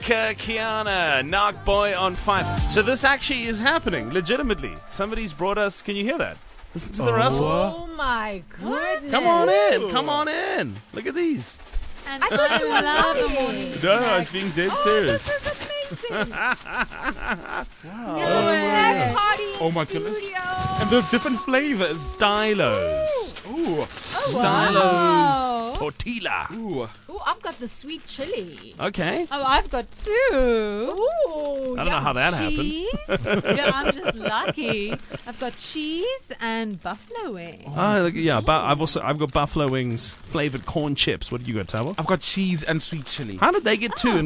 Kiana, Narc Boy on 5. So this actually is happening, legitimately. Somebody's brought us... Can you hear that? Listen to the rustle. Oh my goodness. Come on in. Come on in. Look at these. And I thought you were lying. No, I was being dead serious. This is amazing. Wow. It's a snack party in Oh my studio. goodness. And there's different flavors. Stylos. Ooh. Stylos. Tortilla. Ooh. Ooh, I've got the sweet chili. Okay. Oh, I've got 2. Ooh. I don't know how that happened. Cheese. Yeah, I'm just lucky. I've got cheese and buffalo wings. Oh, yeah. I've got buffalo wings, flavored corn chips. What did you got, Tabo? I've got cheese and sweet chili. How did they get 2?